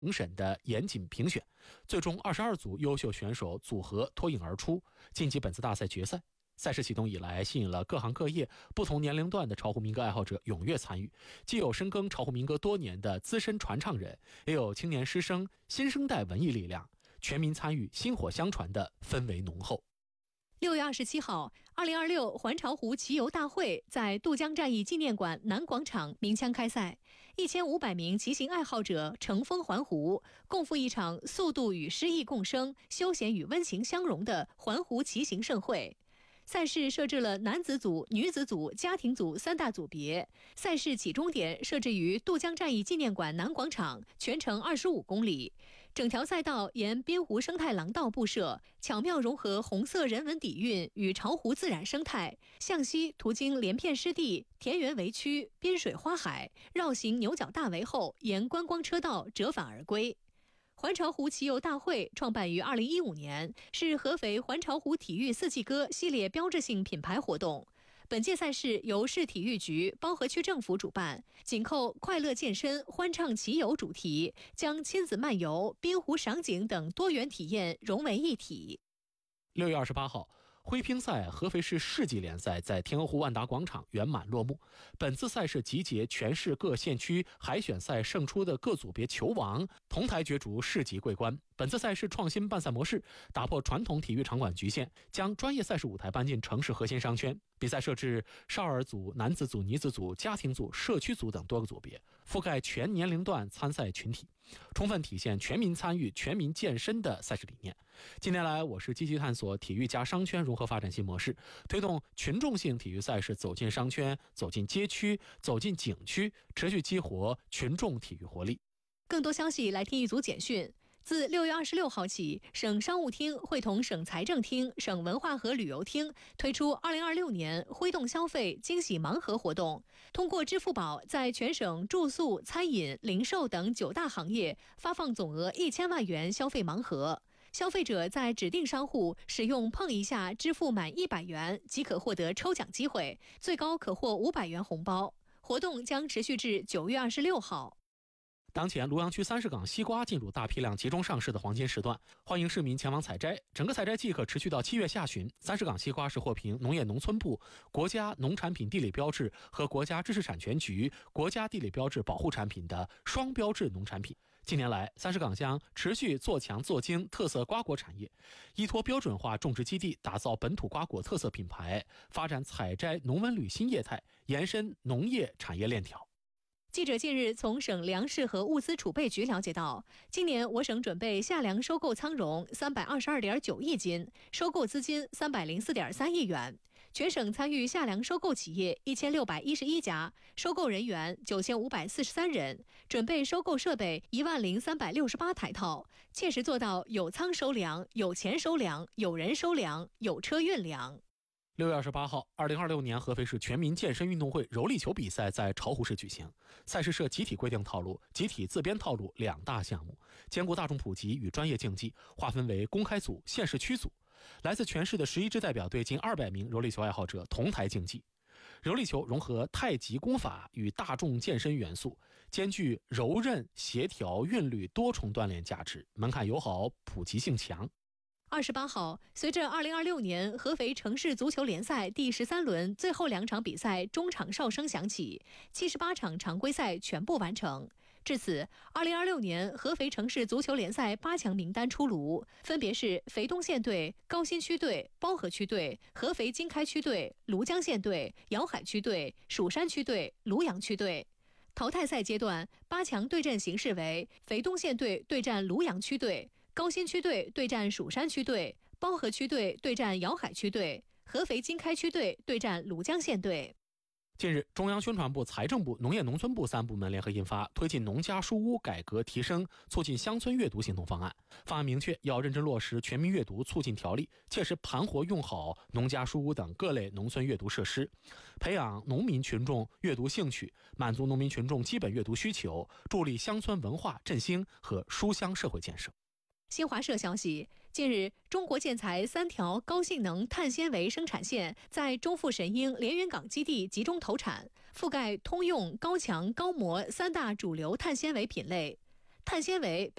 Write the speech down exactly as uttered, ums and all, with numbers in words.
评审的严谨评选，最终二十二组优秀选手组合脱颖而出，晋级本次大赛决赛。赛事启动以来，吸引了各行各业、不同年龄段的巢湖民歌爱好者踊跃参与，既有深耕巢湖民歌多年的资深传唱人，也有青年师生、新生代文艺力量，全民参与、薪火相传的氛围浓厚。 六月二十七号，二零二六环巢湖骑游大会在渡江战役纪念馆南广场鸣枪开赛，一千五百名骑行爱好者乘风环湖，共赴一场速度与诗意共生、休闲与温情相融的环湖骑行盛会。赛事设置了男子组、女子组、家庭组三大组别。赛事起终点设置于渡江战役纪念馆南广场，全程二十五公里。整条赛道沿滨湖生态廊道布设，巧妙融合红色人文底蕴与巢湖自然生态。向西途经连片湿地、田园围区、滨水花海，绕行牛角大围后，沿观光车道折返而归。环巢湖骑游大会创办于二零一五年，是合肥环巢湖体育四季歌系列标志性品牌活动。本届赛事由市体育局、包河区政府主办，紧扣快乐健身、欢畅骑游主题，将亲子漫游、滨湖赏景等多元体验融为一体。 六月二十八号，徽乒赛合肥市市级联赛在天鹅湖万达广场圆满落幕。本次赛事集结全市各县区海选赛胜出的各组别球王，同台角逐市级桂冠。本次赛事创新办赛模式，打破传统体育场馆局限，将专业赛事舞台搬进城市核心商圈。比赛设置少儿组、男子组、女子组、家庭组、社区组等多个组别，覆盖全年龄段参赛群体，充分体现全民参与、全民健身的赛事理念。近年来，我市积极探索体育加商圈融合发展新模式，推动群众性体育赛事走进商圈、走进街区、走进景区，持续激活群众体育活力。 更多消息来听一组简讯。自六月二十六号起，省商务厅会同省财政厅、省文化和旅游厅推出二零二六年挥动消费惊喜盲盒活动，通过支付宝在全省住宿、餐饮、零售等九大行业发放总额一千万元消费盲盒。消费者在指定商户使用碰一下支付满一百元即可获得抽奖机会，最高可获五百元红包。活动将持续至九月二十六号。 当前庐阳区三市港西瓜进入大批量集中上市的黄金时段，欢迎市民前往采摘。整个采摘季可持续到七月下旬。三市港西瓜是获评农业农村部国家农产品地理标志和国家知识产权局国家地理标志保护产品的双标志农产品。近年来，三市港乡持续做强做精特色瓜果产业，依托标准化种植基地，打造本土瓜果特色品牌，发展采摘农文旅新业态，延伸农业产业链条。 记者近日从省粮食和物资储备局了解到，今年我省准备夏粮收购仓容三百二十二点九亿斤，收购资金三百零四点三亿元。全省参与夏粮收购企业一千六百一十一家，收购人员九千五百四十三人，准备收购设备一万零三百六十八台套，切实做到有仓收粮、有钱收粮、有人收粮、有车运粮。 六月二十八号，二零二六年合肥市全民健身运动会柔力球比赛在巢湖市举行。赛事设集体规定套路、集体自编套路两大项目，兼顾大众普及与专业竞技，划分为公开组、县市区组。来自全市的十一支代表队近二百名柔力球爱好者同台竞技。柔力球融合太极功法与大众健身元素，兼具柔韧、协调、韵律多重锻炼价值，门槛友好，普及性强。 二十八号，随着二零二六年合肥城市足球联赛第十三轮最后两场比赛中场哨声响起，七十八场常规赛全部完成。至此，二零二六年合肥城市足球联赛八强名单出炉，分别是肥东县队、高新区队、包河区队、合肥经开区队、庐江县队、瑶海区队、蜀山区队、庐阳区队。淘汰赛阶段，八强对阵形式为肥东县队对战庐阳区队，高新区队对战蜀山区队，包河区队对战瑶海区队，合肥经开区队对战庐江县队。 近日，中央宣传部、财政部、农业农村部三部门联合印发《推进农家书屋改革提升，促进乡村阅读行动方案》。方案明确要认真落实全民阅读促进条例，切实盘活用好农家书屋等各类农村阅读设施，培养农民群众阅读兴趣，满足农民群众基本阅读需求，助力乡村文化振兴和书香社会建设。 新华社消息，近日，中国建材三条高性能碳纤维生产线在中富神鹰连云港基地集中投产，覆盖通用、高强、高模三大主流碳纤维品类。 碳纤维